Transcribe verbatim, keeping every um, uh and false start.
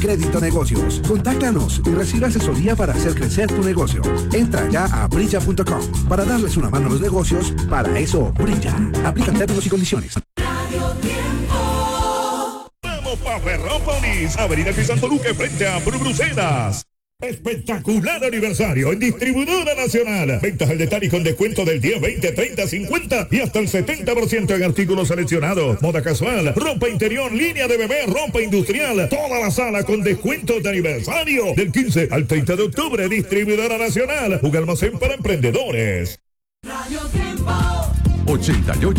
Crédito Negocios. Contáctanos y recibe asesoría para hacer crecer tu negocio. Entra ya a brilla punto com para darles una mano a los negocios. Para eso, Brilla. Aplican términos y condiciones. Vamos pa' Ferrópolis, Avenida Crisanto Luque frente a Bruselas. Espectacular aniversario en Distribuidora Nacional. Ventas al detalle con descuento del diez, veinte, treinta, cincuenta y hasta el setenta por ciento en artículos seleccionados. Moda casual, ropa interior, línea de bebé, ropa industrial. Toda la sala con descuentos de aniversario. Del quince al treinta de octubre, Distribuidora Nacional. Un almacén para emprendedores. Radio Tiempo. ochenta y ocho